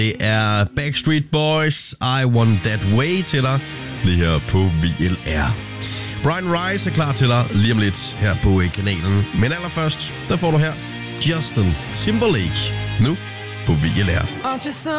Det er Backstreet Boys, I Want That Way til dig, lige her på VLR. Brian Rice er klar til dig lige om lidt her på kanalen. Men allerførst, der får du her Justin Timberlake nu på VLR.